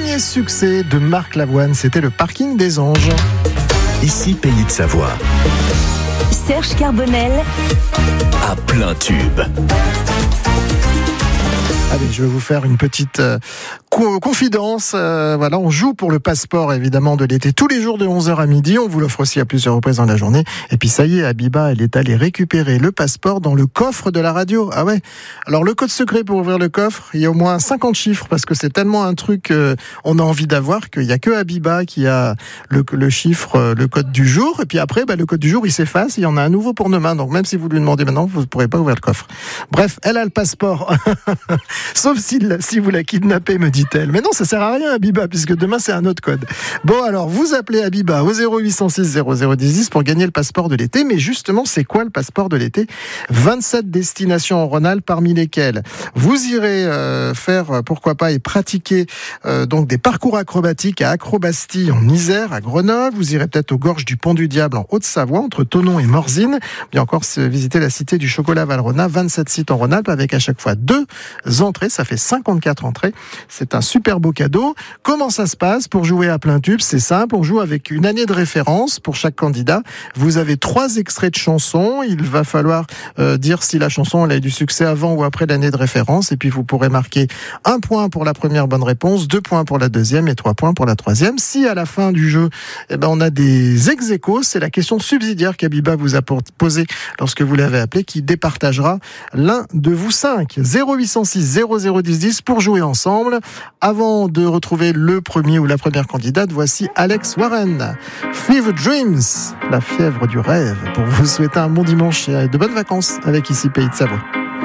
premier succès de Marc Lavoine, c'était le Parking des Anges. Ici Pays de Savoie. Serge Carbonel À plein tube. Allez, je vais vous faire une petite confidence. Voilà, on joue pour le passeport évidemment de l'été tous les jours de 11h à midi. On vous l'offre aussi à plusieurs reprises dans la journée. Et puis ça y est, Abiba, elle est allée récupérer le passeport dans le coffre de la radio. Ah ouais. Alors le code secret pour ouvrir le coffre, il y a au moins 50 chiffres parce que c'est tellement un truc on a envie d'avoir qu'il y a que Abiba qui a le chiffre, le code du jour. Et puis après, le code du jour, il s'efface. Il y en a un nouveau pour demain. Donc même si vous lui demandez maintenant, vous ne pourrez pas ouvrir le coffre. Bref, elle a le passeport. Sauf si vous la kidnappez, me dit-elle. Mais non, ça sert à rien, Abiba, puisque demain, c'est un autre code. Bon, alors, vous appelez Abiba au 0806 0010 pour gagner le passeport de l'été. Mais justement, c'est quoi le passeport de l'été ? 27 destinations en Rhône-Alpes, parmi lesquelles vous irez faire, pourquoi pas, et pratiquer donc des parcours acrobatiques à Acrobastie en Isère, à Grenoble. Vous irez peut-être aux gorges du Pont du Diable en Haute-Savoie, entre Thonon et Morzine. Bien encore, visiter la cité du chocolat Valrhona, 27 sites en Rhône-Alpes avec à chaque fois 2 entrées, ça fait 54 entrées. C'est un super beau cadeau. Comment ça se passe pour jouer à plein tube ? C'est simple, on joue avec une année de référence pour chaque candidat. Vous avez 3 extraits de chansons. Il va falloir dire si la chanson elle a eu du succès avant ou après l'année de référence. Et puis vous pourrez marquer 1 point pour la première bonne réponse, 2 points pour la deuxième et 3 points pour la troisième. Si à la fin du jeu, on a des ex-aequos, c'est la question subsidiaire qu'Abiba vous a posée lorsque vous l'avez appelé qui départagera l'un de vous 5. 0806 0010 pour jouer ensemble. Avant de retrouver le premier ou la première candidate, voici Alex Warren. Fever Dreams, la fièvre du rêve, pour vous souhaiter un bon dimanche et de bonnes vacances avec ici Pays de Savoie.